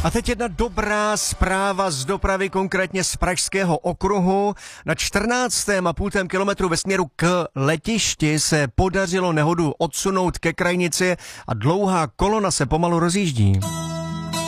A teď jedna dobrá zpráva z dopravy, konkrétně z Pražského okruhu. Na 14,5 kilometru ve směru k letišti se podařilo nehodu odsunout ke krajnici a dlouhá kolona se pomalu rozjíždí.